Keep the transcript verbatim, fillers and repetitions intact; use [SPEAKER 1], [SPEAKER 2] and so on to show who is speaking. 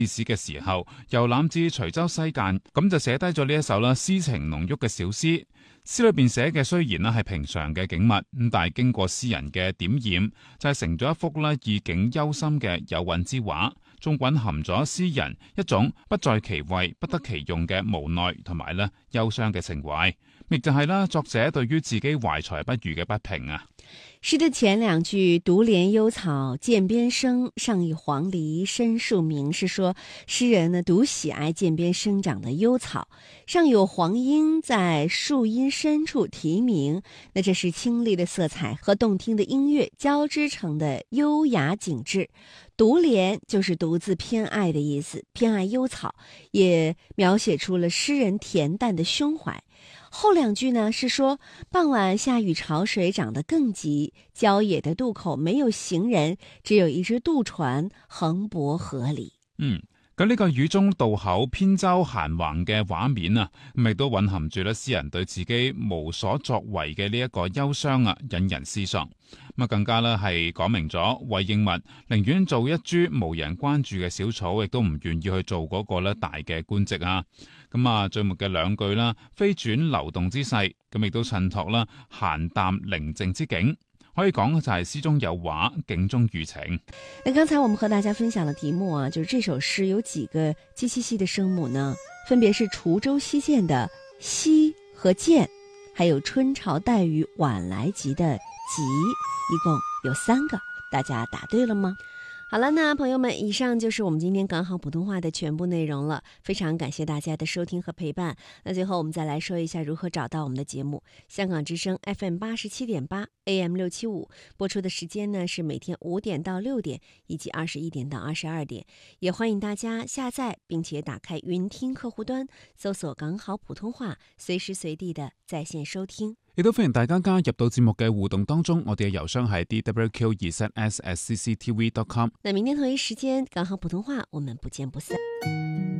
[SPEAKER 1] 市嘅時候，遊覽至徐州西澗，咁就寫低咗呢一首啦詩情濃郁嘅小詩。詩裏邊寫嘅雖然啦係平常嘅景物，咁但係經過詩人嘅點染，就係成咗一幅啦意境幽深嘅有韻之畫，仲蘊含咗詩人一種不在其位不得其用嘅無奈同埋咧憂傷嘅情懷，亦就係啦作者對於自己懷才不遇嘅不平啊。
[SPEAKER 2] 詩的前兩句獨憐幽草澗邊生，上有黃鸝深樹鳴，是說詩人呢獨喜愛澗邊生長的幽草，上有黃鶯在樹蔭深處啼鳴，那這是清麗的色彩和動聽的音樂交織成的優雅景致。獨憐就是獨自偏愛的意思，偏愛幽草，也描寫出了詩人恬淡的胸懷。後兩句呢是說傍晚下雨潮水漲得更急，郊野的渡口沒有行人，只有一隻渡船橫泊河裡。
[SPEAKER 1] 嗯，咁呢個雨中渡口扁舟閒橫嘅畫面啊，亦都蘊含住咧詩人對自己無所作為嘅呢一個憂傷啊，引人思索。咁啊，更加咧係講明咗韋應物寧願做一株無人關注嘅小草，亦都唔願意去做嗰個咧大嘅官職啊。咁啊，最末嘅兩句啦，飛轉流動之勢，咁亦都襯托啦閒淡寧靜之景。可以講就係詩中有畫，景中寓情。
[SPEAKER 2] 那剛才我們和大家分享的題目啊，就是這首詩有幾個唧唧唧的聲母呢？分別是滁州西澗的西和澗，還有春潮帶雨晚來急的急，一共有三個。大家答對了嗎？好了，那朋友們，以上就是我們今天港好普通話的全部內容了。非常感謝大家的收聽和陪伴。那最後我們再來說一下如何找到我們的節目。香港之聲 F M 八十七點八 A M 六七五播出的時間呢是每天五點到六點，以及二十一點到二十二點。也歡迎大家下載並且打開雲聽客戶端，搜索港好普通話，隨時隨地的在線收聽。
[SPEAKER 1] 亦都歡迎大家加入到節目嘅互動當中，我哋嘅郵箱係 d w q 二 s s at c c t v dot com。
[SPEAKER 2] 那明天同一時間，港好普通話，我們不見不散。